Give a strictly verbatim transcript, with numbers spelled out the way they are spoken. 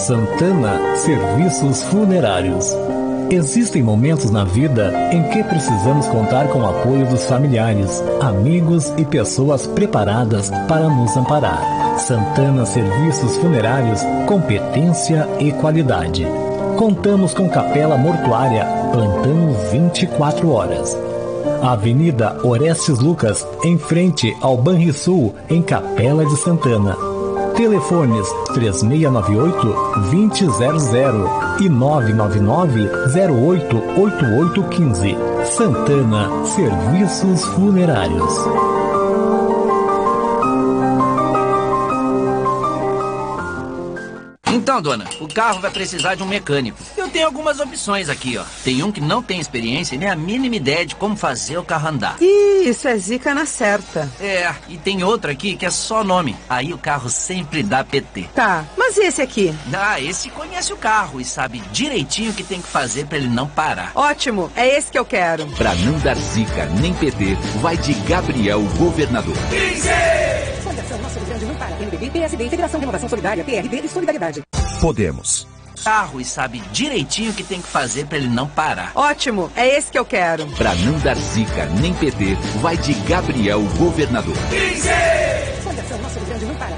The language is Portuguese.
Santana Serviços Funerários. Existem momentos na vida em que precisamos contar com o apoio dos familiares, amigos e pessoas preparadas para nos amparar. Santana Serviços Funerários, competência e qualidade. Contamos com capela mortuária, plantão vinte e quatro horas. Avenida Orestes Lucas, em frente ao Banrisul, em Capela de Santana. Telefones três seis nove oito, dois zero zero zero e nove nove nove, zero oito oito oito um cinco. Santana Serviços Funerários. Então, dona, o carro vai precisar de um mecânico. Eu tenho algumas opções aqui, ó. Tem um que não tem experiência e nem a mínima ideia de como fazer o carro andar. Ih, isso é zica na certa. É, e tem outro aqui que é só nome. Aí o carro sempre dá P T. Tá, mas e esse aqui? Ah, esse conhece o carro e sabe direitinho o que tem que fazer pra ele não parar. Ótimo, é esse que eu quero. Pra não dar zica nem P T, vai de Gabriel Governador. Nosso Rio Grande não para. P M B B, P S D, Integração, Renovação Solidária, P R D e Solidariedade. Podemos. Carro e sabe direitinho o que tem que fazer pra ele não parar. Ótimo, é esse que eu quero. Pra não dar zica nem P T, vai de Gabriel Governador. Nosso Rio Grande não para.